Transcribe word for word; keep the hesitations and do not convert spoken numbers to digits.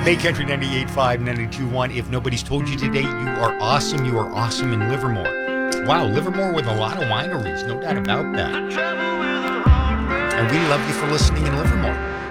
Bay Country ninety-eight point five, ninety-two point one. If nobody's told you today, you are awesome. You are awesome in Livermore. Wow, Livermore with a lot of wineries, no doubt about that. And we love you for listening in Livermore.